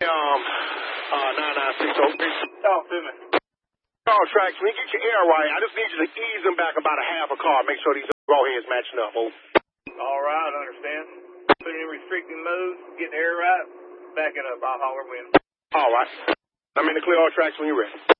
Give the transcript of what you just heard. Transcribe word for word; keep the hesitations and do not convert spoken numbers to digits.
Um, uh, nine nine six oh. Talk to me. All tracks, when you get your air right, I just need you to ease them back about a half a car. Make sure these raw heads matching up. Oh. All right, I understand. Put in restricting moves, get the air right, back it up. I'll holler when. All right. I'm in the clear all tracks when you're ready.